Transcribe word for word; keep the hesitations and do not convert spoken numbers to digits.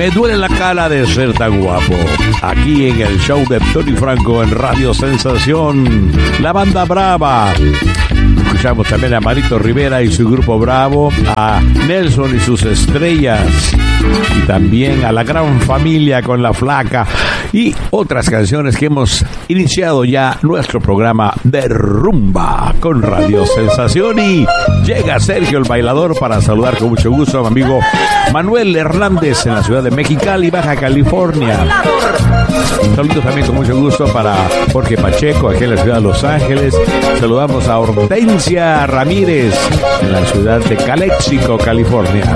Me duele la cara de ser tan guapo. Aquí en el show de Tony Franco en Radio Sensación, la banda Brava. Escuchamos también a Marito Rivera y su grupo Bravo, a Nelson y sus estrellas, y también a la gran familia con La Flaca y otras canciones que hemos iniciado ya nuestro programa de rumba con Radio Sensación. Y llega Sergio el Bailador para saludar con mucho gusto a mi amigo Manuel Hernández en la ciudad de Mexicali, Baja California. Saludos también con mucho gusto para Jorge Pacheco aquí en la ciudad de Los Ángeles. Saludamos a Hortensia Ramírez en la ciudad de Calexico, California.